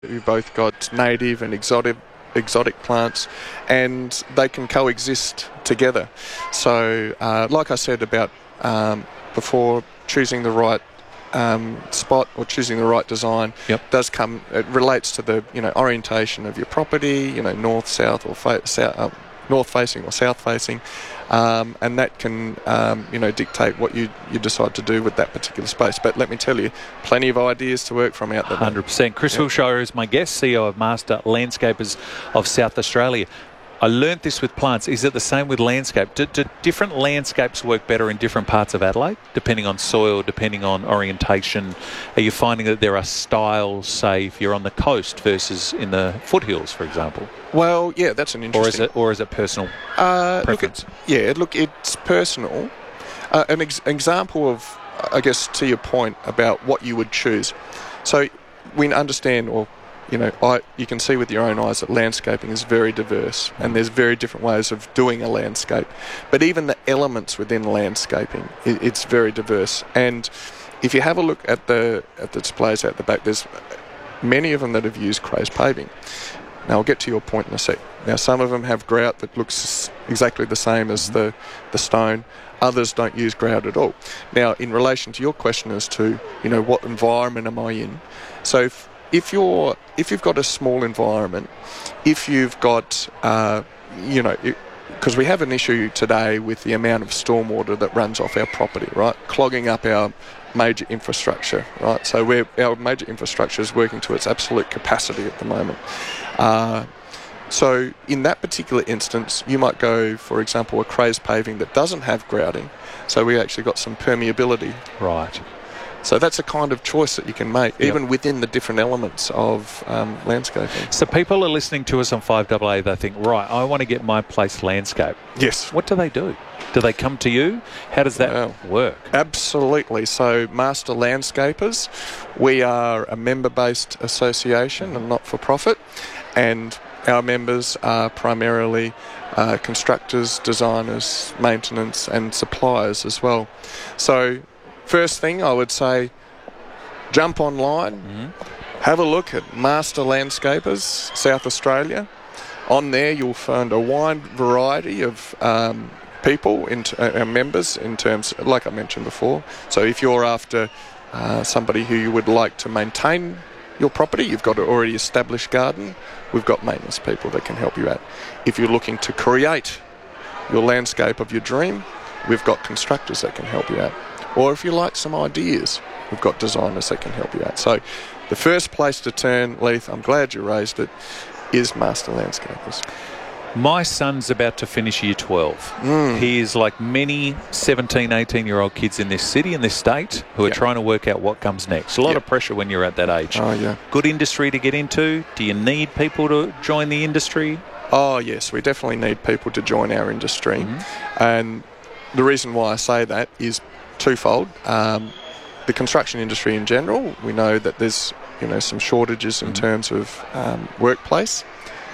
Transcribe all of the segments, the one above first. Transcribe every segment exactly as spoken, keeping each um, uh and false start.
You've both got native and exotic exotic plants, and they can coexist together. So, uh, like I said about um, before, choosing the right um, spot or choosing the right design yep. does come. It relates to the you know orientation of your property. You know, north, south, or fa- south, uh, north facing or south facing. Um, and that can, um, you know, dictate what you, you decide to do with that particular space. But let me tell you, plenty of ideas to work from out there. one hundred percent. Chris yep. Wilshire is my guest, C E O of Master Landscapers of South Australia. I learnt this with plants. Is it the same with landscape? Do, do different landscapes work better in different parts of Adelaide, depending on soil, depending on orientation? Are you finding that there are styles, say, if you're on the coast versus in the foothills, for example? Well, yeah, that's an interesting... Or is it, or is it personal uh, preference? Look, it, yeah, look, it's personal. Uh, an ex- example of, I guess, to your point about what you would choose. So we understand, or you know, I, you can see with your own eyes that landscaping is very diverse, and there's very different ways of doing a landscape. But even the elements within landscaping, it, it's very diverse. And if you have a look at the at the displays out the back, there's many of them that have used crazed paving. Now, I'll get to your point in a sec. Now, some of them have grout that looks exactly the same as the, the stone. Others don't use grout at all. Now, in relation to your question as to, you know, what environment am I in? So if, if you're if you've got a small environment, if you've got, uh, you know, because we have an issue today with the amount of stormwater that runs off our property, right? Clogging up our major infrastructure, right? So we're, our major infrastructure is working to its absolute capacity at the moment. Uh, so in that particular instance, you might go, for example, a crazed paving that doesn't have grouting. So we actually got some permeability. Right. So that's a kind of choice that you can make, yep. even within the different elements of um, landscaping. So people are listening to us on five A A, they think, right, I want to get my place landscaped. Yes. What do they do? Do they come to you? How does that well, work? Absolutely. So Master Landscapers, we are a member-based association and not-for-profit, and our members are primarily uh, constructors, designers, maintenance and suppliers as well. So first thing I would say, jump online, mm-hmm. have a look at Master Landscapers South Australia. On there you'll find a wide variety of um, people, in t- uh, members in terms, like I mentioned before. So if you're after uh, somebody who you would like to maintain your property, you've got an already established garden, we've got maintenance people that can help you out. If you're looking to create your landscape of your dream, we've got constructors that can help you out. Or if you like some ideas, we've got designers that can help you out. So the first place to turn, Leith, I'm glad you raised it, is Master Landscapers. My son's about to finish year twelve. Mm. He is like many seventeen, eighteen-year-old kids in this city, in this state, who are yep. trying to work out what comes next. A lot yep. of pressure when you're at that age. Oh, yeah. Good industry to get into. Do you need people to join the industry? Oh, yes. We definitely need people to join our industry. Mm-hmm. And the reason why I say that is twofold. Um, the construction industry in general, we know that there's, you know, some shortages in mm-hmm. terms of um, workplace.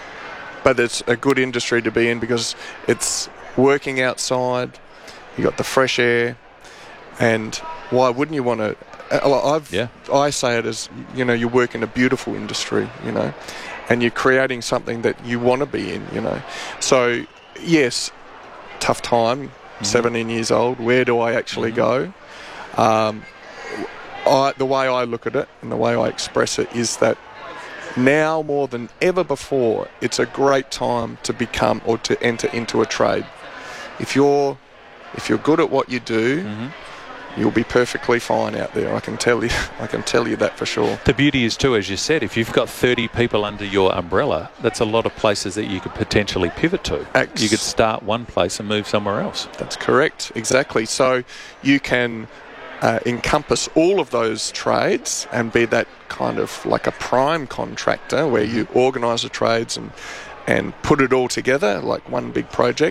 But it's a good industry to be in because it's working outside, you got the fresh air, and why wouldn't you want to? I've, yeah. I say it as, you know, you work in a beautiful industry, you know, and you're creating something that you want to be in, you know. So, yes, tough time, mm-hmm. seventeen years old, where do I actually mm-hmm. go? Um, I, the way I look at it and the way I express it is that now more than ever before, it's a great time to become or to enter into a trade. If you're if you're good at what you do, mm-hmm. you'll be perfectly fine out there. I can tell you. I can tell you that for sure. The beauty is too, as you said, if you've got thirty people under your umbrella, that's a lot of places that you could potentially pivot to. Ex- you could start one place and move somewhere else. That's correct. Exactly. So you can Uh, encompass all of those trades and be that kind of like a prime contractor where you organise the trades and and put it all together like one big project.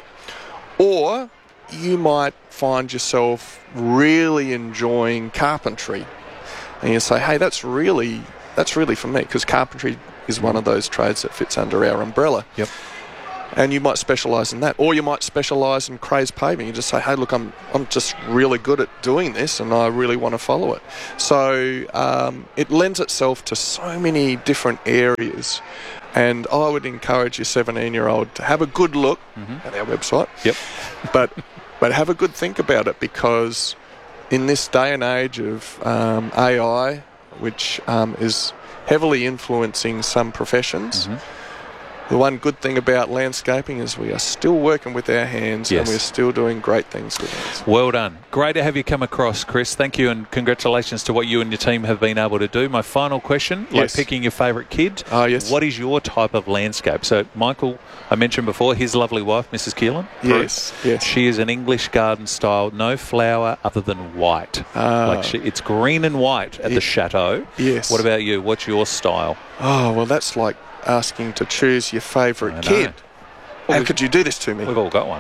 Or you might find yourself really enjoying carpentry and you say, hey, that's really that's really for me, because carpentry is one of those trades that fits under our umbrella. Yep. and you might specialise in that, or you might specialise in crazed paving. You just say, hey, look, I'm I'm just really good at doing this, and I really want to follow it. So um, it lends itself to so many different areas, and I would encourage your seventeen-year-old to have a good look mm-hmm. at our website. Yep. But but have a good think about it, because in this day and age of um, A I, which um, is heavily influencing some professions. Mm-hmm. The one good thing about landscaping is we are still working with our hands yes. and we're still doing great things with it. Well done. Great to have you come across, Chris. Thank you, and congratulations to what you and your team have been able to do. My final question, like yes. picking your favourite kid, uh, yes. what is your type of landscape? So Michael, I mentioned before, his lovely wife, Missus Keelan. Yes, yes. She is an English garden style, no flower other than white. Uh, like she, it's green and white at it, the chateau. Yes. What about you? What's your style? Oh, well, that's like asking to choose your favourite kid. Well, How could you do this to me? We've all got one.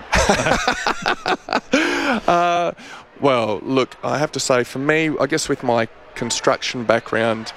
uh, well, look, I have to say, for me, I guess with my construction background,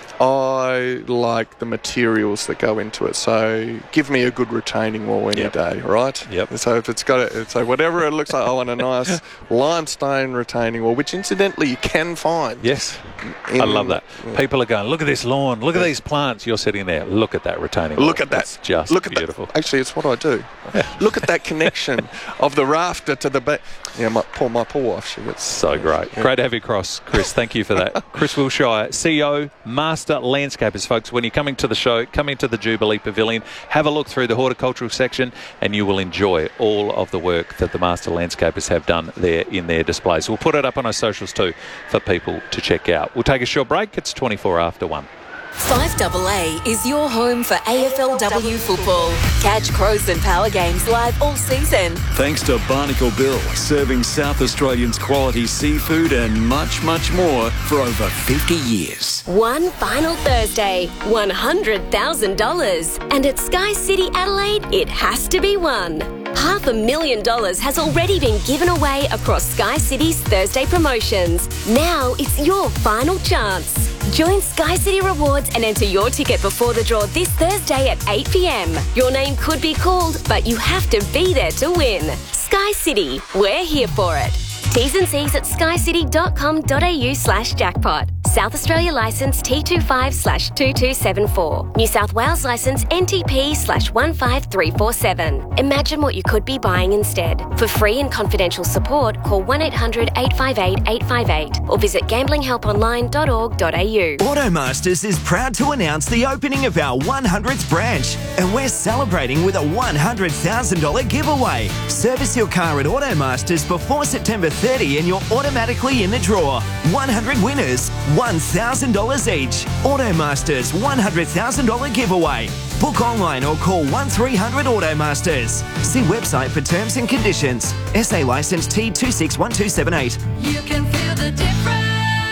I like the materials that go into it. So give me a good retaining wall any yep. day, right? Yep. So if it's got a, so whatever it looks like, I want a nice limestone retaining wall, which incidentally you can find. Yes. In, I love that. Yeah. People are going, look at this lawn, look at these plants. You're sitting there, look at that retaining wall. Look at that. It's just look at beautiful. That. Actually, it's what I do. Look at that connection of the rafter to the back. Yeah, my poor, my poor wife, she gets... So great. Yeah. Great to have you across, Chris. Thank you for that. Chris Wilshire, C E O, Master Landscapers. Folks, when you're coming to the show, come into the Jubilee Pavilion, have a look through the horticultural section, and you will enjoy all of the work that the Master Landscapers have done there in their displays. We'll put it up on our socials too for people to check out. We'll take a short break. It's twenty-four after one. five A A is your home for A F L W football. Catch Crows and Power Games live all season. Thanks to Barnacle Bill, serving South Australians quality seafood and much, much more for over fifty years. One final Thursday, one hundred thousand dollars. And at Sky City Adelaide, it has to be won. Half a million dollars has already been given away across Sky City's Thursday promotions. Now it's your final chance. Join Sky City Rewards and enter your ticket before the draw this Thursday at eight p m. Your name could be called, but you have to be there to win. Sky City, we're here for it. T's and C's at skycity.com.au slash jackpot. South Australia licence T twenty-five slash two two seven four. New South Wales licence N T P slash one five three four seven. Imagine what you could be buying instead. For free and confidential support, call one eight hundred eight five eight eight five eight or visit gambling help online dot org dot a u. Automasters is proud to announce the opening of our one hundredth branch, and we're celebrating with a one hundred thousand dollars giveaway. Service your car at Automasters before September thirtieth and you're automatically in the draw. one hundred winners, one thousand dollars each. Automasters one hundred thousand dollars giveaway. Book online or call one three hundred Automasters. See website for terms and conditions. S A licence T two six one two seven eight. You can feel the difference.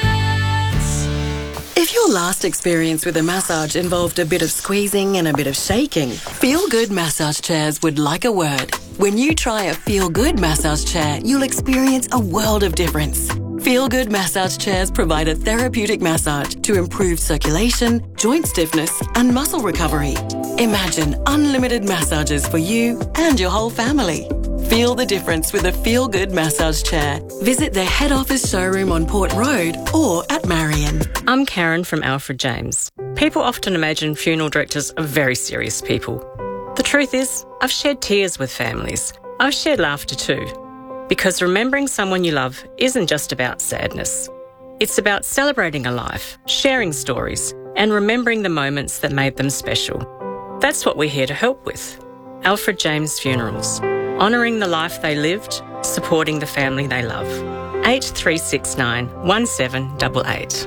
If your last experience with a massage involved a bit of squeezing and a bit of shaking, Feel Good Massage Chairs would like a word. When you try a Feel Good massage chair, you'll experience a world of difference. Feel Good massage chairs provide a therapeutic massage to improve circulation, joint stiffness, and muscle recovery. Imagine unlimited massages for you and your whole family. Feel the difference with a Feel Good massage chair. Visit their head office showroom on Port Road or at Marion. I'm Karen from Alfred James. People often imagine funeral directors are very serious people. The truth is, I've shed tears with families. I've shared laughter too. Because remembering someone you love isn't just about sadness. It's about celebrating a life, sharing stories, and remembering the moments that made them special. That's what we're here to help with. Alfred James Funerals. Honouring the life they lived, supporting the family they love. eight three six nine, one seven eight eight.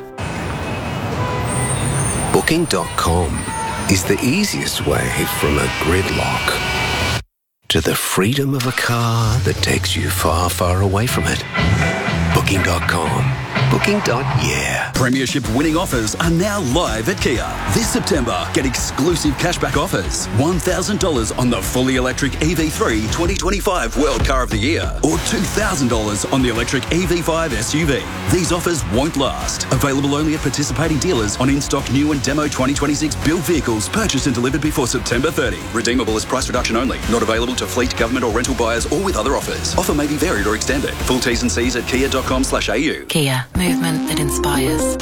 Booking dot com is the easiest way from a gridlock to the freedom of a car that takes you far, far away from it. Booking dot com. Booking dot yeah. Premiership winning offers are now live at Kia. This September, get exclusive cashback offers. one thousand dollars on the fully electric E V three twenty twenty-five World Car of the Year or two thousand dollars on the electric E V five S U V. These offers won't last. Available only at participating dealers on in-stock new and demo twenty twenty-six built vehicles purchased and delivered before September thirtieth. Redeemable as price reduction only. Not available to fleet, government or rental buyers or with other offers. Offer may be varied or extended. Full T's and C's at kia dot com slash a u. Kia, movement that inspires.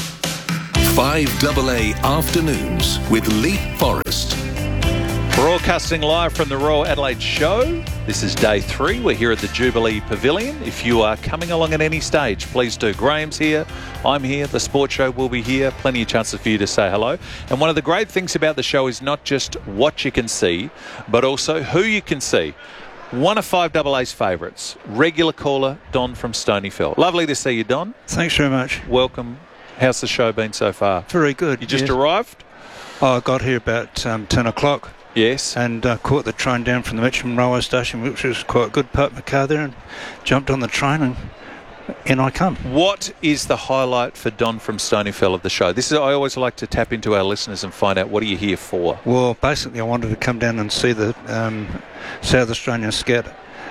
five A A Afternoons with Leap Forest. Broadcasting live from the Royal Adelaide Show. This is day three. We're here at the Jubilee Pavilion. If you are coming along at any stage, please do. Graham's here. I'm here. The Sports Show will be here. Plenty of chances for you to say hello. And one of the great things about the show is not just what you can see, but also who you can see. One of five A A's favourites, regular caller, Don from Stonyfell. Lovely to see you, Don. Thanks very much. Welcome. How's the show been so far? Very good. You just yes. arrived? Oh, I got here about um, ten o'clock. Yes. And uh, caught the train down from the Mitcham railway station, which was quite good. Parked my car there and jumped on the train and in I come. What is the highlight for Don from Stonyfell of the show? This is I always like to tap into our listeners and find out what are you here for. Well, basically I wanted to come down and see the um, South Australian Scout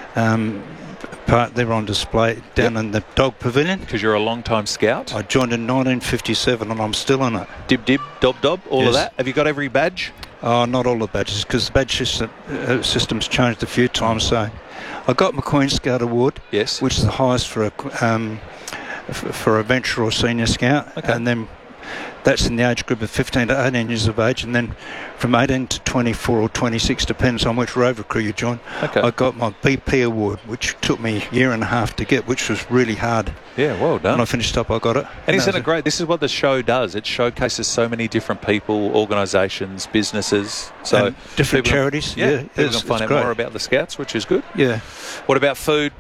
um, part there on display down yep. in the Dog Pavilion. Because you're a long-time scout? I joined in nineteen fifty-seven and I'm still in it. Dib, dib, dob, dob, all yes. of that? Have you got every badge? Oh, not all the badges, because the badge system, uh, system's changed a few times. So I got my Queen Scout Award, yes, which is the highest for a um, f- for a venture or senior scout, okay. and then that's in the age group of fifteen to eighteen years of age, and then from eighteen to twenty-four or twenty-six, depends on which rover crew you join. Okay. I got my B P Award, which took me a year and a half to get, which was really hard. Yeah, well done. When I finished up, I got it. And, and isn't it great? This is what the show does. It showcases so many different people, organisations, businesses. So and different people, charities. Yeah, yeah people can find out great. more about the Scouts, which is good. Yeah. What about food,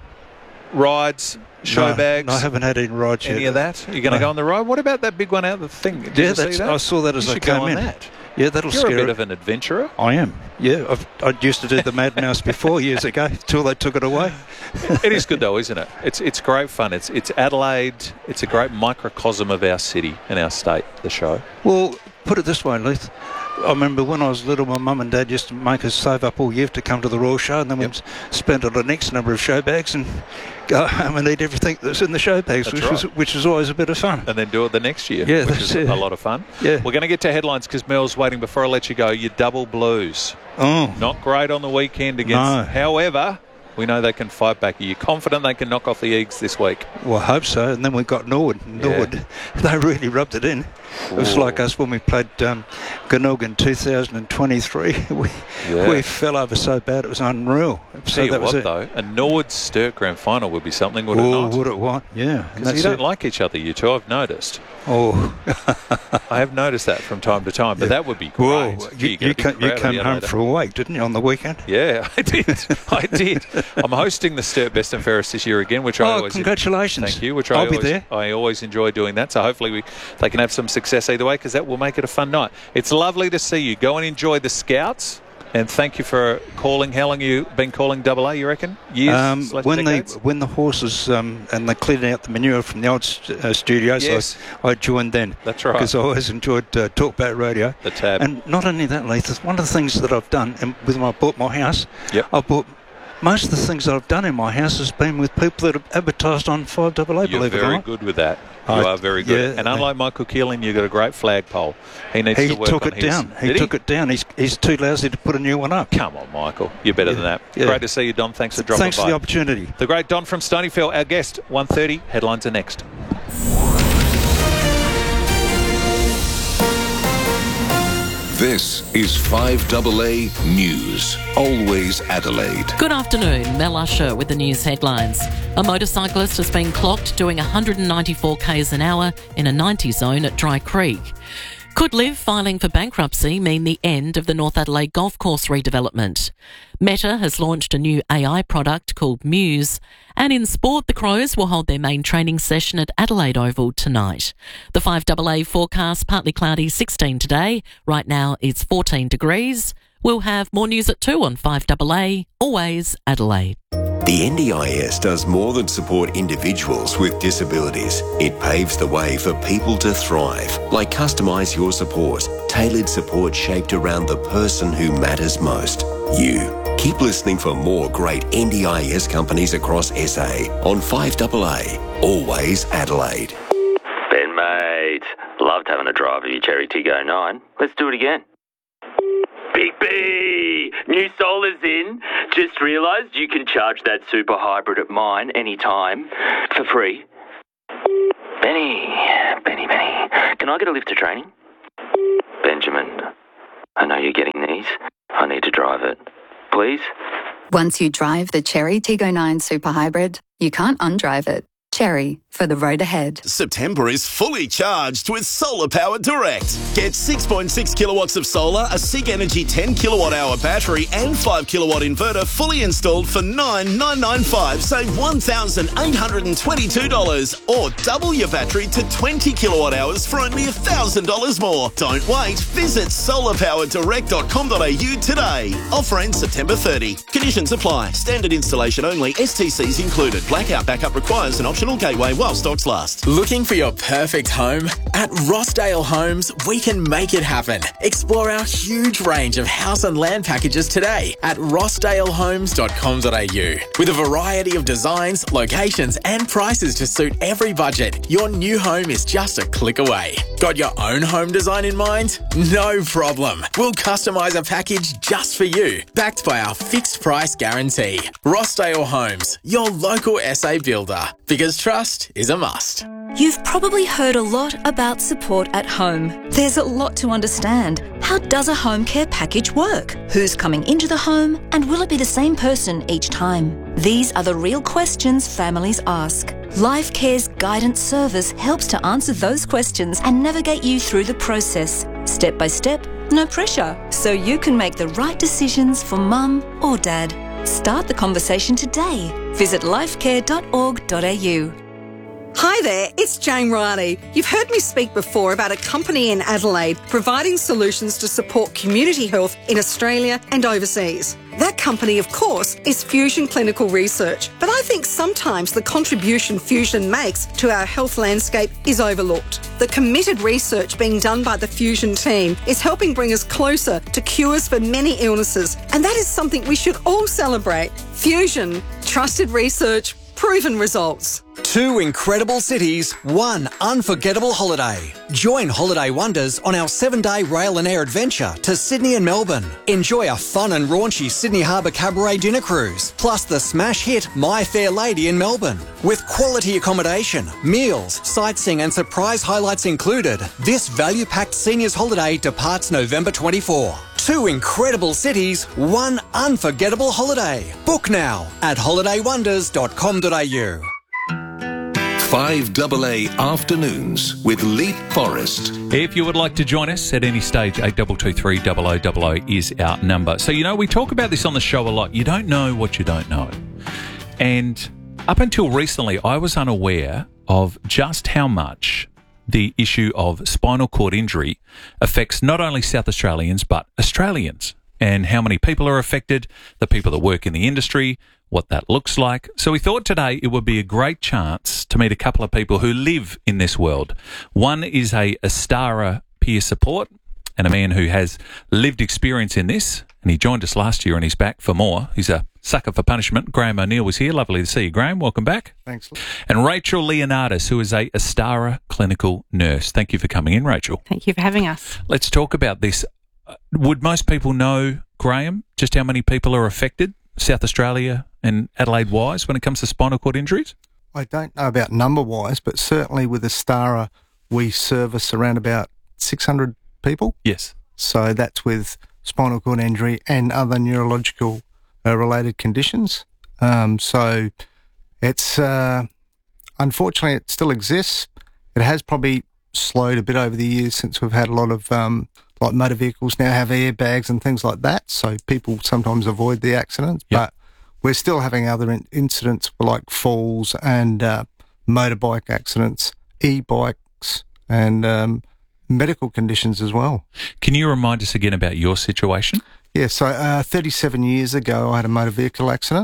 rides, show no, bags? No, I haven't had any rides any yet. of that? Are you going to no. go on the ride? What about that big one out of the thing? Did yeah, you that's, see that? I saw that as you I should came go on in. That. Yeah, that'll You're scare a bit it. of an adventurer. I am. Yeah, I've, I used to do the Mad Mouse before years ago, till they took it away. It is good though, isn't it? It's it's great fun. It's it's Adelaide. It's a great microcosm of our city and our state. The show. Well, put it this way, Leith. I remember when I was little, my mum and dad used to make us save up all year to come to the Royal Show, and then yep. we'd spend it on the next number of show bags and go home and eat everything that's in the show bags, that's which right. was which was always a bit of fun. And then do it the next year, yeah, which is it. a lot of fun. Yeah. We're going to get to headlines because Mel's waiting. Before I let you go, your double blues. Oh. Not great on the weekend against. No. However, we know they can fight back. Are you confident they can knock off the Eagles this week? Well, I hope so. And then we got Norwood. Norwood, yeah. They really rubbed it in. It was like us when we played um, Glenorchy in two thousand twenty-three. we yeah. we fell over so bad it was unreal. So Tell you that was what, it. though, a Norwood Sturt grand final would be something, would it oh, not? would it what? Yeah. Because you don't it. like each other, you two, I've noticed. Oh. I have noticed that from time to time, but yeah. that would be great. Well, you, you, you, come, you came home later. for a week, didn't you, on the weekend? Yeah, I did. I did. I'm hosting the Sturt Best and Fairest this year again, which oh, I always... congratulations. Thank you. Which I'll I be always, there. I always enjoy doing that, so hopefully we, they can have some success either way, because that will make it a fun night. It's lovely to see you. Go and enjoy the Scouts. And thank you for calling. How long have you been calling Double A, you reckon? Years? Um, when they when the horses um, and they cleared out the manure from the old st- uh, studios, yes. I, I joined then. That's right. Because I always enjoyed uh, Talkback Radio. The tab. And not only that, Leith, one of the things that I've done and with when I bought my house, yep. I bought most of the things that I've done in my house has been with people that have advertised on five A A, You're believe it or very not. good with that. You I, are very good. Yeah, and unlike Michael Keeling, you've got a great flagpole. He needs he to work took on it his. down. He Did took he? it down. He's he's too lazy to put a new one up. Come on, Michael. You're better yeah, than that. yeah. Great to see you, Don. Thanks for dropping Thanks by. for the opportunity. The great Don from Stonyfell, our guest. one thirty. Headlines are next. This is five A A News. Always Adelaide. Good afternoon. Mel Usher with the news headlines. A motorcyclist has been clocked doing one hundred ninety-four k's an hour in a ninety zone at Dry Creek. Could Liv filing for bankruptcy mean the end of the North Adelaide golf course redevelopment? Meta has launched a new A I product called Muse. And in sport, the Crows will hold their main training session at Adelaide Oval tonight. The five A A forecast, partly cloudy, sixteen today. Right now it's fourteen degrees. We'll have more news at two on five A A, always Adelaide. The The N D I S does more than support individuals with disabilities. It paves the way for people to thrive, like Customise Your Support, tailored support shaped around the person who matters most, you. Keep listening for more great N D I S companies across S A on five A A, always Adelaide. Ben, mate, loved having a drive of your Cherry Tiggo nine. Let's do it again. Big B! New solar's in. Just realised you can charge that super hybrid at mine anytime for free. Benny, Benny, Benny, can I get a lift to training? Benjamin, I know you're getting these. I need to drive it. Please? Once you drive the Cherry Tiggo nine Super Hybrid, you can't undrive it. Cherry, for the road ahead. September is fully charged with Solar Power Direct. Get six point six kilowatts of solar, a SIG Energy ten kilowatt hour battery and five kilowatt inverter fully installed for nine thousand nine hundred ninety-five dollars. Save one thousand eight hundred twenty-two dollars or double your battery to twenty kilowatt hours for only one thousand dollars more. Don't wait. Visit solar power direct dot com dot a u today. Offer ends September thirtieth. Conditions apply. Standard installation only. S T Cs included. Blackout backup requires an optional gateway while stocks last. Looking for your perfect home? At Rossdale Homes, we can make it happen. Explore our huge range of house and land packages today at rossdale homes dot com dot a u. With a variety of designs, locations and prices to suit every budget, your new home is just a click away. Got your own home design in mind? No problem. We'll customise a package just for you, backed by our fixed price guarantee. Rossdale Homes, your local S A builder. Because trust is a must. You've probably heard a lot about support at home. There's a lot to understand. How does a home care package work? Who's coming into the home? And will it be the same person each time? These are the real questions families ask. Life Care's guidance service helps to answer those questions and navigate you through the process. Step by step, no pressure. So you can make the right decisions for mum or dad. Start the conversation today. Visit lifecare dot org dot a u. Hi there, it's Jane Riley. You've heard me speak before about a company in Adelaide providing solutions to support community health in Australia and overseas. That company, of course, is Fusion Clinical Research, but I think sometimes the contribution Fusion makes to our health landscape is overlooked. The committed research being done by the Fusion team is helping bring us closer to cures for many illnesses, and that is something we should all celebrate. Fusion, trusted research, proven results. Two incredible cities, one unforgettable holiday. Join Holiday Wonders on our seven-day rail and air adventure to Sydney and Melbourne. Enjoy a fun and raunchy Sydney Harbour Cabaret dinner cruise, plus the smash hit My Fair Lady in Melbourne. With quality accommodation, meals, sightseeing and surprise highlights included, this value-packed seniors holiday departs November twenty-fourth. Two incredible cities, one unforgettable holiday. Book now at holiday wonders dot com dot a u. five A A Afternoons with Leap Forest. If you would like to join us at any stage, eight two two three zero zero zero zero is our number. So, you know, we talk about this on the show a lot. You don't know what you don't know. And up until recently, I was unaware of just how much the issue of spinal cord injury affects not only South Australians, but Australians, and how many people are affected, the people that work in the industry, what that looks like. So we thought today it would be a great chance to meet a couple of people who live in this world. One is a Astara peer support and a man who has lived experience in this, and he joined us last year and he's back for more. He's a sucker for punishment. Graham O'Neill was here. Lovely to see you, Graham. Welcome back. Thanks. And Rachel Leonardis, who is a Astara clinical nurse. Thank you for coming in, Rachel. Thank you for having us. Let's talk about this. Would most people know, Graham, just how many people are affected, South Australia and Adelaide-wise, when it comes to spinal cord injuries? I don't know about number-wise, but certainly with Astara, we service around about six hundred people. Yes. So that's with spinal cord injury and other neurological uh, related conditions. Um, so it's, uh, unfortunately, it still exists. It has probably slowed a bit over the years since we've had a lot of, um, like motor vehicles now have airbags and things like that. So people sometimes avoid the accidents, yep. but we're still having other in- incidents like falls and uh, motorbike accidents, e-bikes and um, medical conditions as well. Can you remind us again about your situation? Yeah, so uh, thirty-seven years ago I had a motor vehicle accident.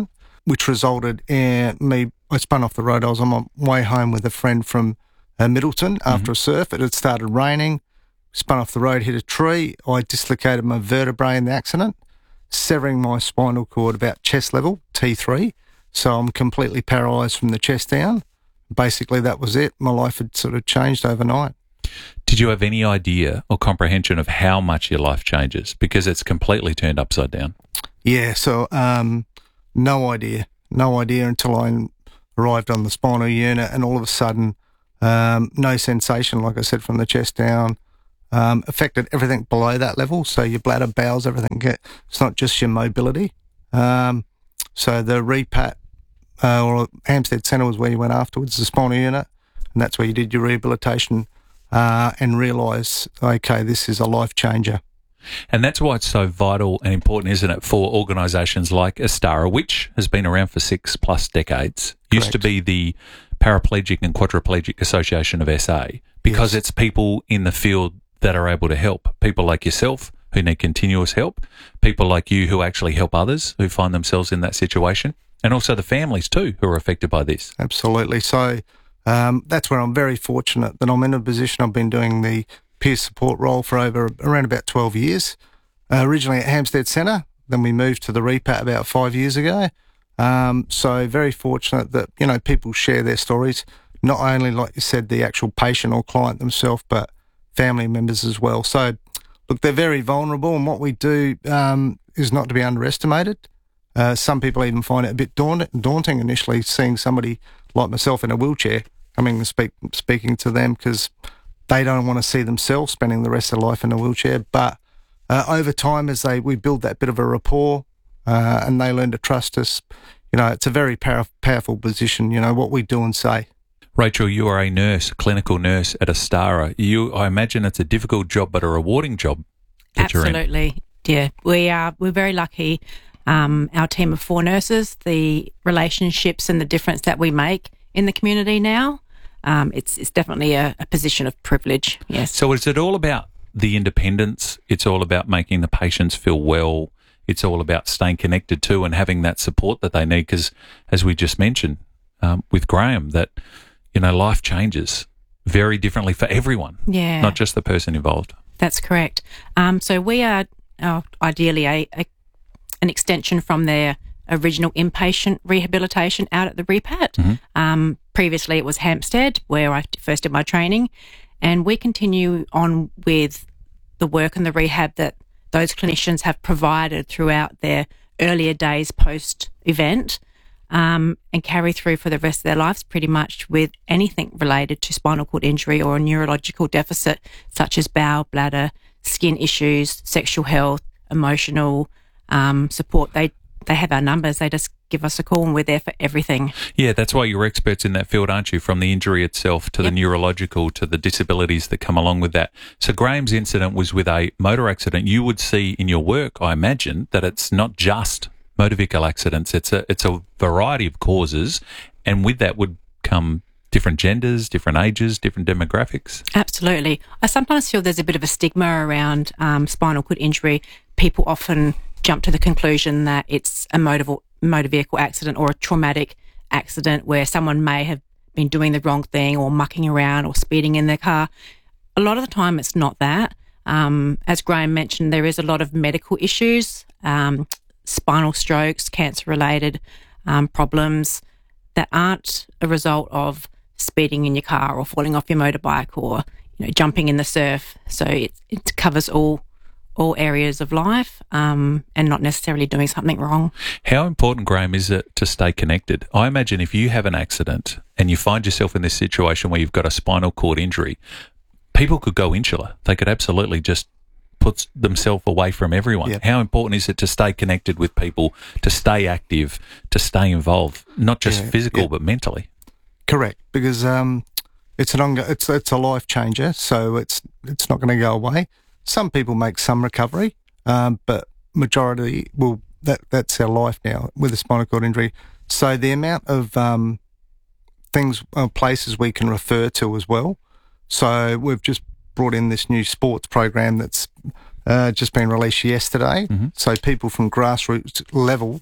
which resulted in me, I spun off the road. I was on my way home with a friend from uh, Middleton after mm-hmm. a surf. It had started raining, spun off the road, hit a tree. I dislocated my vertebrae in the accident, severing my spinal cord about chest level, T three. So I'm completely paralysed from the chest down. Basically, that was it. My life had sort of changed overnight. Did you have any idea or comprehension of how much your life changes? Because it's completely turned upside down. Yeah, so um, no idea. No idea until I arrived on the spinal unit, and all of a sudden, um, no sensation, like I said, from the chest down. Um, affected everything below that level, so your bladder, bowels, everything. Get, it's not just your mobility. Um, so the repat, uh, or Hampstead Centre was where you went afterwards, the spinal unit, and that's where you did your rehabilitation. Uh, and realise, okay, this is a life changer. And that's why it's so vital and important, isn't it, for organisations like Astara, which has been around for six plus decades. Correct. Used to be the Paraplegic and Quadriplegic Association of S A, because yes. it's people in the field that are able to help. People like yourself who need continuous help, people like you who actually help others who find themselves in that situation, and also the families too who are affected by this. Absolutely. So Um, that's where I'm very fortunate that I'm in a position. I've been doing the peer support role for over around about twelve years. Uh, originally at Hampstead Centre, then we moved to the repat about five years ago. Um, so very fortunate that, you know, people share their stories, not only, like you said, the actual patient or client themselves, but family members as well. So, look, they're very vulnerable, and what we do um, is not to be underestimated. Uh, some people even find it a bit daunt- daunting initially, seeing somebody like myself in a wheelchair coming and speak, speaking to them, because they don't want to see themselves spending the rest of their life in a wheelchair. But uh, over time, as they we build that bit of a rapport uh, and they learn to trust us, you know, it's a very power, powerful position, you know, what we do and say. Rachel, you are a nurse, a clinical nurse at Astara. You, I imagine it's a difficult job, but a rewarding job that you're in. Absolutely, yeah. We are, we're very lucky. Um, our team of four nurses, the relationships and the difference that we make in the community now, um, it's it's definitely a, a position of privilege, yes. So is it all about the independence? It's all about making the patients feel well. It's all about staying connected to and having that support that they need, because, as we just mentioned um, with Graham, that, you know, life changes very differently for everyone, yeah, not just the person involved. That's correct. Um, so we are uh, ideally a, a an extension from their original inpatient rehabilitation out at the repat. Mm-hmm. Um, previously it was Hampstead, where I first did my training, and we continue on with the work and the rehab that those clinicians have provided throughout their earlier days post-event, um, and carry through for the rest of their lives pretty much with anything related to spinal cord injury or a neurological deficit, such as bowel, bladder, skin issues, sexual health, emotional um, support. They they have our numbers. They just give us a call and we're there for everything. Yeah, that's why you're experts in that field, aren't you? From the injury itself to yep. the neurological to the disabilities that come along with that. So Graham's incident was with a motor accident. You would see in your work, I imagine, that it's not just motor vehicle accidents. It's a it's a variety of causes, and with that would come different genders, different ages, different demographics. Absolutely. I sometimes feel there's a bit of a stigma around um, spinal cord injury. People often jump to the conclusion that it's a motor, motor vehicle accident or a traumatic accident where someone may have been doing the wrong thing or mucking around or speeding in their car. A lot of the time it's not that. Um, as Graham mentioned, there is a lot of medical issues, um, spinal strokes, cancer-related um, problems that aren't a result of speeding in your car or falling off your motorbike or, you know, jumping in the surf. So it, it covers all all areas of life, um, and not necessarily doing something wrong. How important, Graham, is it to stay connected? I imagine if you have an accident and you find yourself in this situation where you've got a spinal cord injury, people could go insular. They could absolutely just put themselves away from everyone. Yep. How important is it to stay connected with people, to stay active, to stay involved, not just yeah, physical yeah. but mentally? Correct, because um, it's an ongo- it's it's a life changer, so it's it's not going to go away. Some people make some recovery, um, but majority will that that's their life now with a spinal cord injury. So the amount of um, things, uh, places we can refer to as well. So we've just brought in this new sports program that's uh, just been released yesterday. Mm-hmm. So people from grassroots level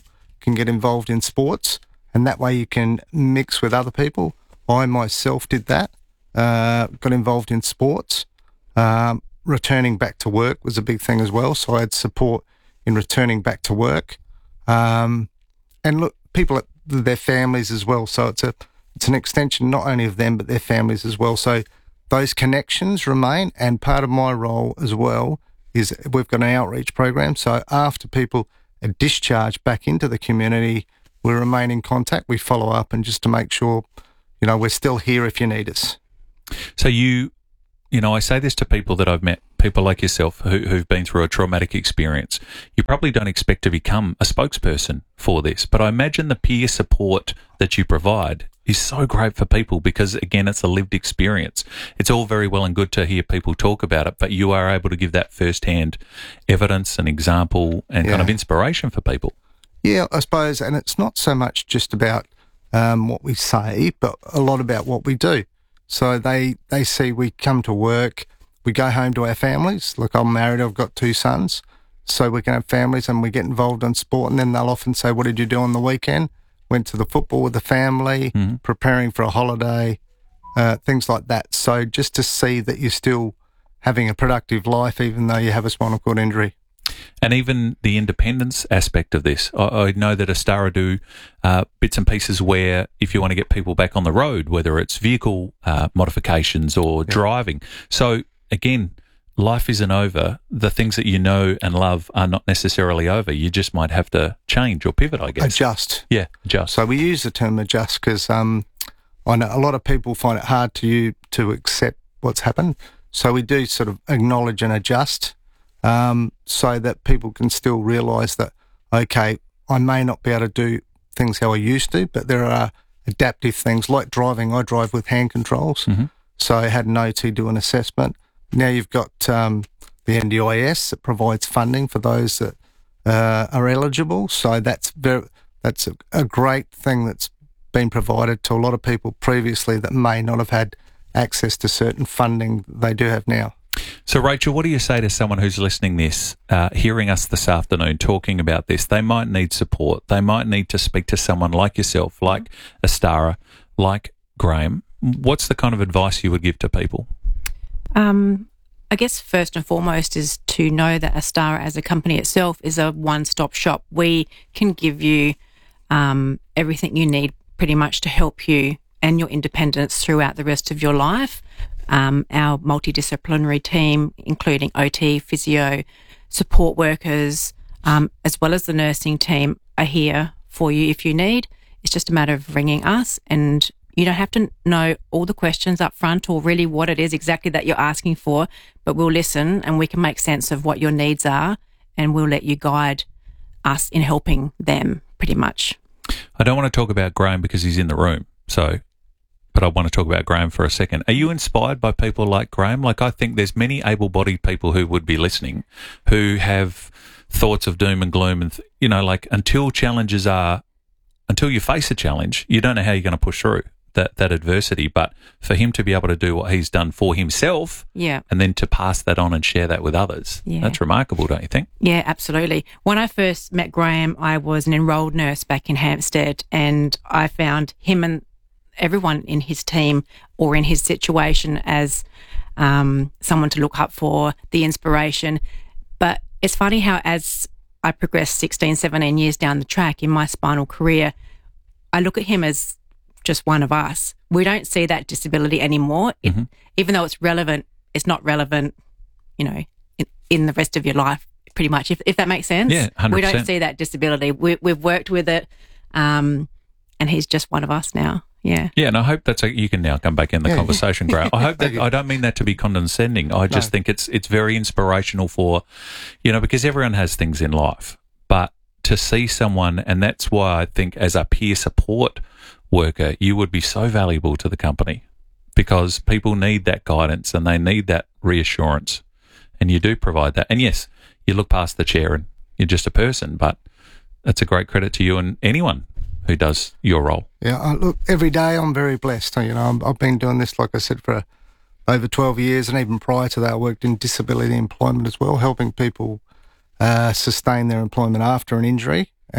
can get involved in sports, and that way you can mix with other people. I myself did that, uh, got involved in sports. Um, returning back to work was a big thing as well, so I had support in returning back to work. Um, and look, people, their families as well, so it's a it's an extension not only of them but their families as well. So those connections remain, and part of my role as well is we've got an outreach program. So after people are discharged back into the community, we remain in contact, we follow up, and just to make sure, you know, we're still here if you need us. So you, you know, I say this to people that I've met, people like yourself who, who've been through a traumatic experience. You probably don't expect to become a spokesperson for this, but I imagine the peer support that you provide is so great for people because, again, it's a lived experience. It's all very well and good to hear people talk about it, but you are able to give that first-hand evidence and example and Yeah. kind of inspiration for people. Yeah, I suppose, and it's not so much just about um, what we say, but a lot about what we do. So they, they see we come to work, we go home to our families. Look, I'm married, I've got two sons, so we can have families and we get involved in sport, and then they'll often say, what did you do on the weekend? Went to the football with the family, mm-hmm. preparing for a holiday, uh, things like that. So just to see that you're still having a productive life even though you have a spinal cord injury. And even the independence aspect of this. I, I know that Astara do uh, bits and pieces where if you want to get people back on the road, whether it's vehicle uh, modifications or yeah. driving. So, again, life isn't over. The things that you know and love are not necessarily over. You just might have to change or pivot, I guess. Adjust. Yeah, adjust. So we use the term adjust because um, I know a lot of people find it hard to you to accept what's happened. So we do sort of acknowledge and adjust um, so that people can still realise that, okay, I may not be able to do things how I used to, but there are adaptive things like driving. I drive with hand controls. Mm-hmm. So I had an O T do an assessment. Now you've got um, the N D I S that provides funding for those that uh, are eligible. So that's very, that's a, a great thing that's been provided to a lot of people previously that may not have had access to certain funding they do have now. So, Rachel, what do you say to someone who's listening this, uh, hearing us this afternoon talking about this? They might need support. They might need to speak to someone like yourself, like Astara, like Graham. What's the kind of advice you would give to people? Um, I guess first and foremost is to know that Astara as a company itself is a one-stop shop. We can give you um, everything you need pretty much to help you and your independence throughout the rest of your life. Um, our multidisciplinary team, including O T, physio, support workers, um, as well as the nursing team, are here for you if you need. It's just a matter of ringing us, and you don't have to know all the questions up front or really what it is exactly that you're asking for, but we'll listen and we can make sense of what your needs are, and we'll let you guide us in helping them pretty much. I don't want to talk about Graham because he's in the room, so... but I want to talk about Graham for a second. Are you inspired by people like Graham? Like, I think there's many able-bodied people who would be listening who have thoughts of doom and gloom and, th- you know, like until challenges are, until you face a challenge, you don't know how you're going to push through that, that adversity. But for him to be able to do what he's done for himself yeah. and then to pass that on and share that with others, yeah. that's remarkable, don't you think? Yeah, absolutely. When I first met Graham, I was an enrolled nurse back in Hampstead, and I found him and everyone in his team or in his situation as um, someone to look up for, the inspiration. But it's funny how as I progressed sixteen, seventeen years down the track in my spinal career, I look at him as just one of us. We don't see that disability anymore. It, mm-hmm. Even though it's relevant, it's not relevant, you know, in, in the rest of your life, pretty much, if, if that makes sense. Yeah, one hundred percent. We don't see that disability. We, we've worked with it, um, and he's just one of us now. Yeah. Yeah, and I hope that's a, you can now come back in the Yeah. conversation, Graham. I hope that I don't mean that to be condescending. I just No. think it's it's very inspirational for, you know, because everyone has things in life, but to see someone, and that's why I think as a peer support worker, you would be so valuable to the company because people need that guidance and they need that reassurance, and you do provide that. And yes, you look past the chair and you're just a person, but that's a great credit to you and anyone who does your role. Yeah, I, look, every day I'm very blessed. You know, I'm, I've been doing this, like I said, for over twelve years, and even prior to that, I worked in disability employment as well, helping people uh, sustain their employment after an injury and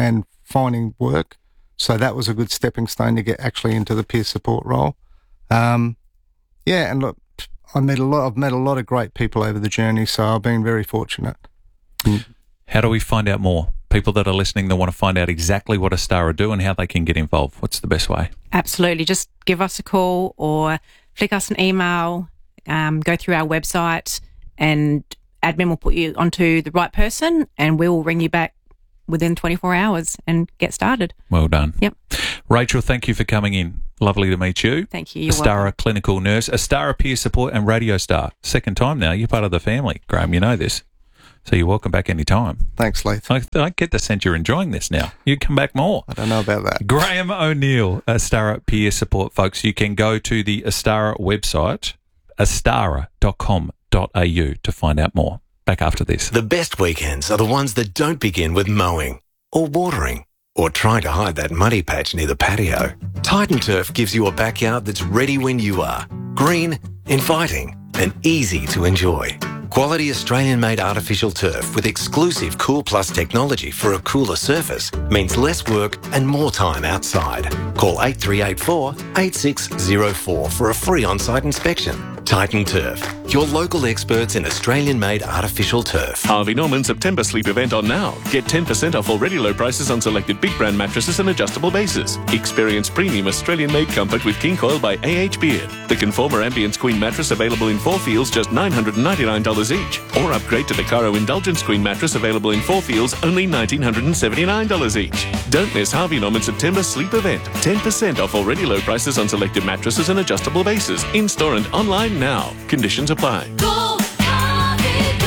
finding work. So that was a good stepping stone to get actually into the peer support role. Um, yeah, and look, I met a lot. I've met a lot of great people over the journey, so I've been very fortunate. How do we find out more? People that are listening that want to find out exactly what Astara do and how they can get involved. What's the best way? Absolutely. Just give us a call or flick us an email, um, go through our website, and admin will put you onto the right person, and we will ring you back within twenty-four hours and get started. Well done. Yep. Rachel, thank you for coming in. Lovely to meet you. Thank you. You're Astara welcome. Clinical Nurse, Astara Peer Support and Radio Star. Second time now. You're part of the family, Graham. You know this. So you're welcome back any time. Thanks, Leith. I, I get the sense you're enjoying this now. You come back more. I don't know about that. Graham O'Neill, Astara Peer Support, folks. You can go to the Astara website, astara dot com dot a u, to find out more. Back after this. The best weekends are the ones that don't begin with mowing or watering or trying to hide that muddy patch near the patio. Titan Turf gives you a backyard that's ready when you are. Green, inviting, and easy to enjoy. Quality Australian-made artificial turf with exclusive Cool Plus technology for a cooler surface means less work and more time outside. Call eight three eight four, eight six zero four for a free on-site inspection. Titan Turf, your local experts in Australian-made artificial turf. Harvey Norman September sleep event on now. Get ten percent off already low prices on selected big brand mattresses and adjustable bases. Experience premium Australian-made comfort with King Coil by A H Beard. The Conformer Ambience Queen mattress available in four feels, just nine hundred ninety-nine dollars each. Or upgrade to the Caro Indulgence Queen mattress available in four feels, only one thousand nine hundred seventy-nine dollars each. Don't miss Harvey Norman September sleep event. ten percent off already low prices on selected mattresses and adjustable bases. In-store and online now. Conditions apply. Go, Harvey,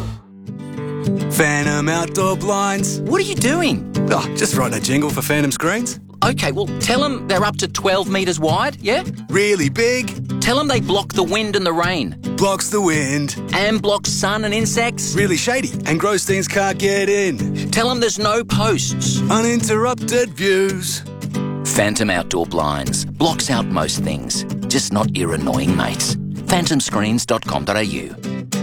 go. Phantom Outdoor Blinds. What are you doing? Oh, just writing a jingle for Phantom Screens. Okay, well, tell them they're up to twelve metres wide, yeah? Really big. Tell them they block the wind and the rain. Blocks the wind. And block sun and insects. Really shady, and Grossteins can't get in. Tell them there's no posts. Uninterrupted views. Phantom Outdoor Blinds. Blocks out most things, just not your annoying mates. phantom screens dot com dot a u.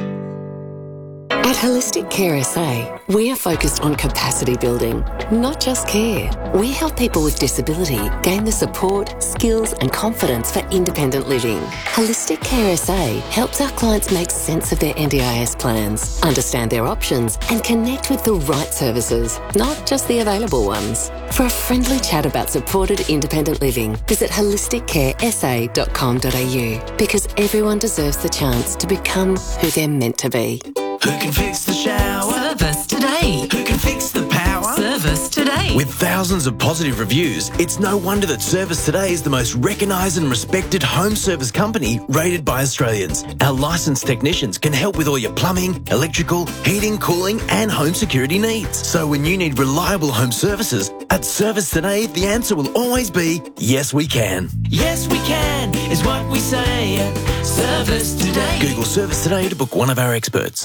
At Holistic Care S A, we are focused on capacity building, not just care. We help people with disability gain the support, skills and confidence for independent living. Holistic Care S A helps our clients make sense of their N D I S plans, understand their options and connect with the right services, not just the available ones. For a friendly chat about supported independent living, visit holistic care s a dot com dot a u, because everyone deserves the chance to become who they're meant to be. Who can fix the shower? Service today. Who can fix the power? Service today. With thousands of positive reviews, it's no wonder that Service Today is the most recognised and respected home service company rated by Australians. Our licensed technicians can help with all your plumbing, electrical, heating, cooling and home security needs. So when you need reliable home services, at Service Today, the answer will always be, yes we can. Yes we can is what we say. Service Today. Google Service Today to book one of our experts.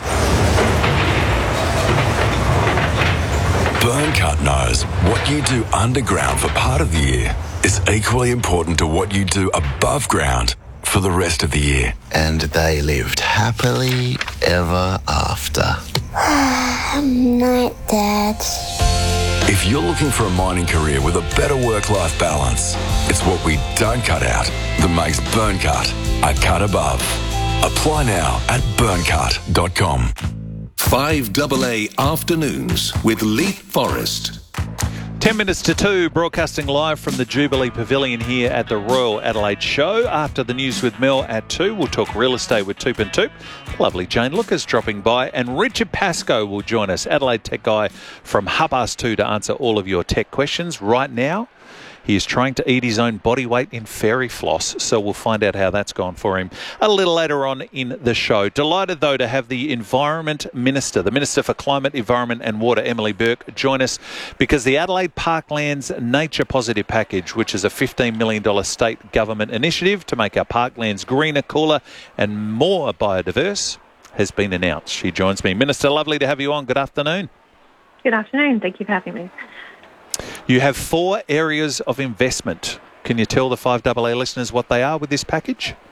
Burncut knows what you do underground for part of the year is equally important to what you do above ground for the rest of the year. And they lived happily ever after. Night, Dad. If you're looking for a mining career with a better work-life balance, it's what we don't cut out that makes Burncut a cut above. Apply now at burncut dot com. five A A Afternoons with Leith Forrest. Ten minutes to two, broadcasting live from the Jubilee Pavilion here at the Royal Adelaide Show. After the news with Mel at two, we'll talk real estate with Toop and Toop. Lovely Jane Lucas dropping by, and Richard Pascoe will join us, Adelaide tech guy from half past two, to answer all of your tech questions. Right now, he is trying to eat his own body weight in fairy floss, so we'll find out how that's gone for him a little later on in the show. Delighted, though, to have the Environment Minister, the Minister for Climate, Environment and Water, Emily Burke, join us, because the Adelaide Parklands Nature Positive Package, which is a fifteen million dollars state government initiative to make our parklands greener, cooler and more biodiverse, has been announced. She joins me. Minister, lovely to have you on. Good afternoon. Good afternoon. Thank you for having me. You have four areas of investment. Can you tell the five A A listeners what they are with this package?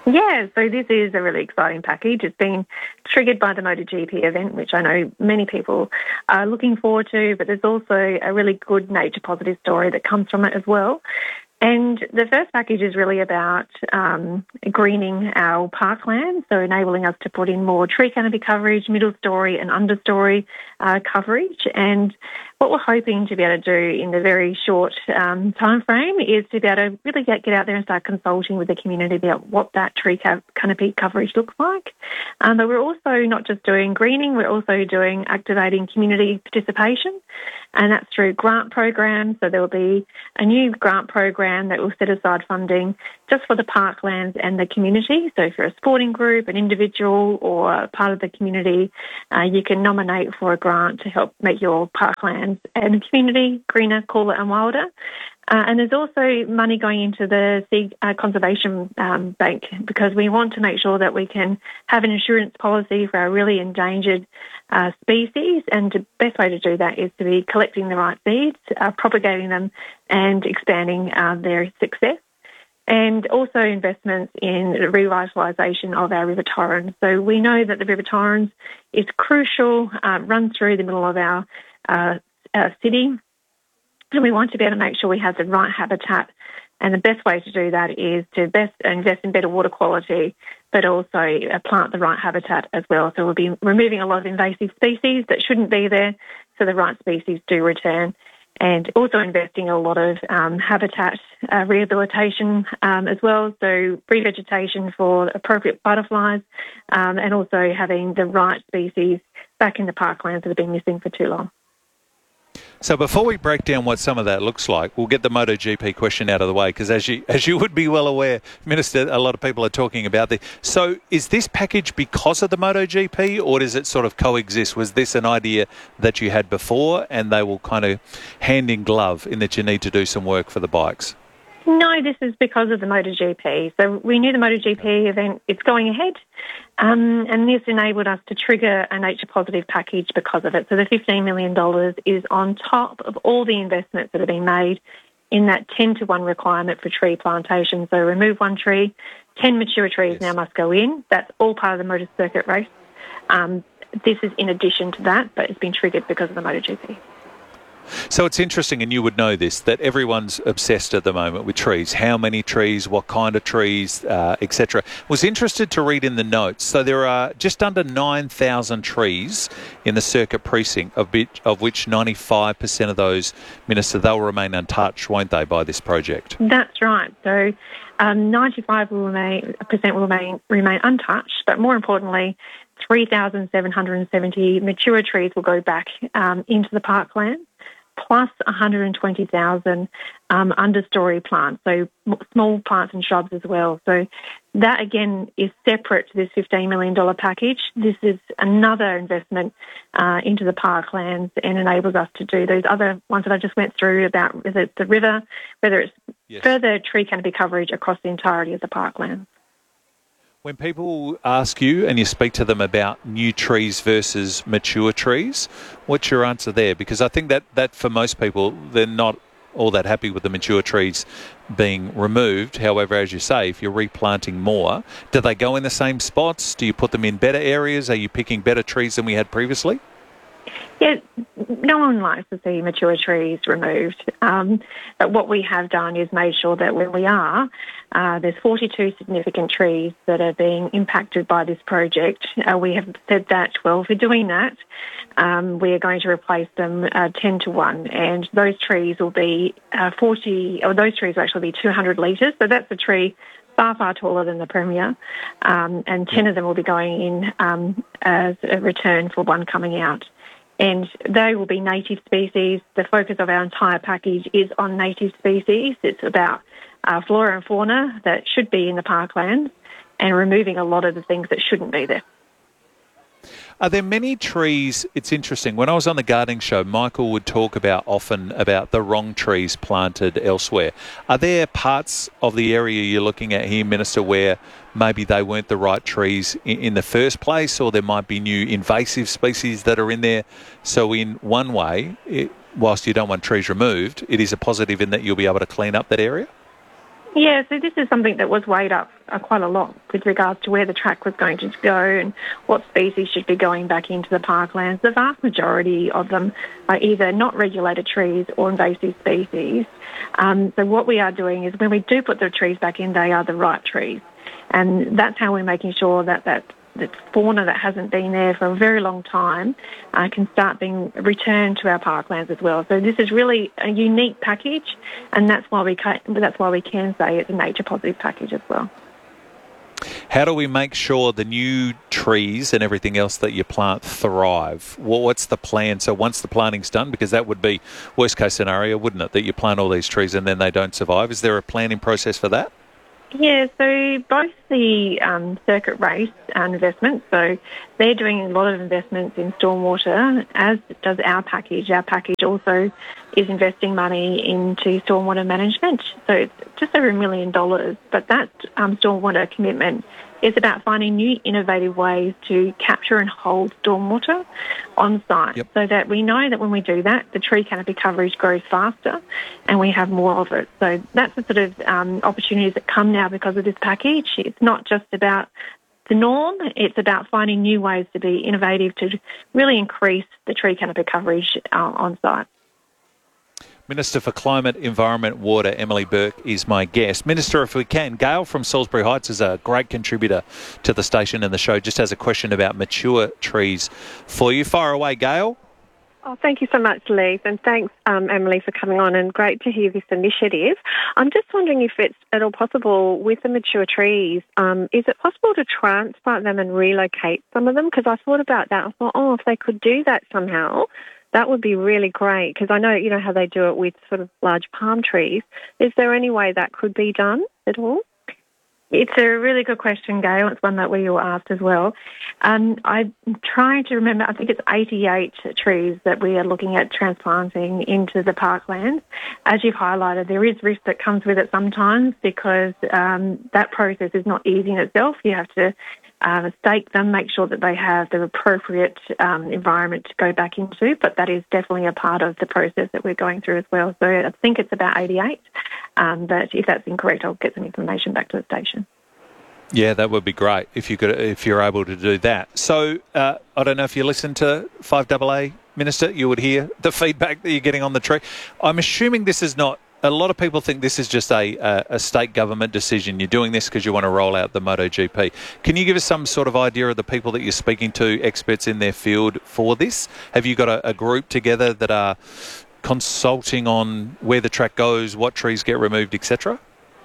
Yeah, so this is a really exciting package. It's been triggered by the MotoGP event, which I know many people are looking forward to, but there's also a really good nature positive story that comes from it as well. And the first package is really about um, greening our parklands, so enabling us to put in more tree canopy coverage, middle story and understory uh, coverage. And what we're hoping to be able to do in the very short um, time frame is to be able to really get, get out there and start consulting with the community about what that tree ca- canopy coverage looks like. Um, but we're also not just doing greening, we're also doing activating community participation, and that's through grant programs. So there will be a new grant program that will set aside funding just for the parklands and the community. So if you're a sporting group, an individual or part of the community, uh, you can nominate for a grant to help make your parklands and community greener, cooler and wilder. Uh, and there's also money going into the Sea uh, Conservation um, Bank, because we want to make sure that we can have an insurance policy for our really endangered uh, species. And the best way to do that is to be collecting the right seeds, uh, propagating them and expanding uh, their success. And also investments in the revitalisation of our River Torrens. So we know that the River Torrens is crucial, uh, runs through the middle of our, uh, our city. And we want to be able to make sure we have the right habitat. And the best way to do that is to best invest in better water quality, but also uh, plant the right habitat as well. So we'll be removing a lot of invasive species that shouldn't be there, so the right species do return. And also investing a lot of um, habitat uh, rehabilitation um, as well, so revegetation for appropriate butterflies, um, and also having the right species back in the parklands that have been missing for too long. So before we break down what some of that looks like, we'll get the MotoGP question out of the way, because as you as you would be well aware, Minister, a lot of people are talking about this. So is this package because of the MotoGP, or does it sort of coexist? Was this an idea that you had before and they will kind of hand in glove in that you need to do some work for the bikes? No, this is because of the MotoGP. So we knew the MotoGP event, it's going ahead, um, and this enabled us to trigger a nature positive package because of it. So the fifteen million dollars is on top of all the investments that have been made in that ten to one requirement for tree plantation. So remove one tree, ten mature trees yes. now must go in. That's all part of the motor circuit race. Um, this is in addition to that, but it's been triggered because of the MotoGP. So it's interesting, and you would know this, that everyone's obsessed at the moment with trees. How many trees, what kind of trees, uh, et cetera. Was interested to read in the notes. So there are just under nine thousand trees in the circuit precinct, of which, of which ninety-five percent of those, Minister, they'll remain untouched, won't they, by this project? That's right. So um, ninety-five percent will remain, percent will remain, remain untouched, but more importantly, three thousand seven hundred seventy mature trees will go back um, into the parkland, plus one hundred twenty thousand um, understory plants, so small plants and shrubs as well. So that, again, is separate to this fifteen million dollars package. This is another investment uh, into the parklands and enables us to do those other ones that I just went through about whether it's the river, whether it's yes. further tree canopy coverage across the entirety of the parklands. When people ask you and you speak to them about new trees versus mature trees, what's your answer there? Because I think that, that for most people, they're not all that happy with the mature trees being removed. However, as you say, if you're replanting more, do they go in the same spots? Do you put them in better areas? Are you picking better trees than we had previously? Yeah, no one likes to see mature trees removed. Um, but what we have done is made sure that when we are, uh, there's forty-two significant trees that are being impacted by this project. Uh, we have said that, well, if we're doing that, um, we are going to replace them uh, ten to one. And those trees will be uh, forty, or those trees will actually be two hundred litres. So that's a tree far, far taller than the Premier. Um, and ten of them will be going in um, as a return for one coming out. And they will be native species. The focus of our entire package is on native species. It's about uh, flora and fauna that should be in the parklands and removing a lot of the things that shouldn't be there. Are there many trees? It's interesting. When I was on the gardening show, Michael would talk about often about the wrong trees planted elsewhere. Are there parts of the area you're looking at here, Minister, where maybe they weren't the right trees in, in the first place, or there might be new invasive species that are in there? So in one way, it, whilst you don't want trees removed, it is a positive in that you'll be able to clean up that area? Yeah, so this is something that was weighed up uh, quite a lot with regards to where the track was going to go and what species should be going back into the parklands. The vast majority of them are either not regulated trees or invasive species. Um, so what we are doing is when we do put the trees back in, they are the right trees. And that's how we're making sure that that that fauna that hasn't been there for a very long time uh, can start being returned to our parklands as well. So this is really a unique package, and that's why we can, that's why we can say it's a nature positive package as well. How do we make sure the new trees and everything else that you plant thrive? Well, what's the plan? So once the planting's done, because that would be worst case scenario, wouldn't it, that you plant all these trees and then they don't survive? Is there a planning process for that? Yeah, so both the um, circuit race and investments, so they're doing a lot of investments in stormwater, as does our package. Our package also is investing money into stormwater management, so it's just over a million dollars. But that um, stormwater commitment is about finding new innovative ways to capture and hold stormwater on site, yep. so that we know that when we do that, the tree canopy coverage grows faster and we have more of it. So that's the sort of um, opportunities that come now because of this package. It's not just about the norm, it's about finding new ways to be innovative to really increase the tree canopy coverage uh, on site. Minister for Climate, Environment, Water, Emily Burke, is my guest. Minister, if we can, Gail from Salisbury Heights is a great contributor to the station and the show, just has a question about mature trees for you. Fire away, Gail. Oh, thank you so much, Leith, and thanks, um, Emily, for coming on, and great to hear this initiative. I'm just wondering if it's at all possible with the mature trees, um, is it possible to transplant them and relocate some of them? Because I thought about that. I thought, oh, if they could do that somehow, that would be really great, because I know, you know, how they do it with sort of large palm trees. Is there any way that could be done at all? It's a really good question, Gail. It's one that we all asked as well. Um, I'm trying to remember, I think it's eighty-eight trees that we are looking at transplanting into the parklands. As you've highlighted, there is risk that comes with it sometimes because um, that process is not easy in itself. You have to Uh, stake them, make sure that they have the appropriate um, environment to go back into, but that is definitely a part of the process that we're going through as well. So I think it's about eighty-eight, um, but if that's incorrect, I'll get some information back to the station. Yeah, that would be great if you could, if you're able to do that. So uh, I don't know if you listen to five A A, Minister, you would hear the feedback that you're getting on the tree. I'm assuming this is not. A lot of people think this is just a, a, a state government decision. You're doing this because you want to roll out the MotoGP. Can you give us some sort of idea of the people that you're speaking to, experts in their field for this? Have you got a, a group together that are consulting on where the track goes, what trees get removed, et cetera?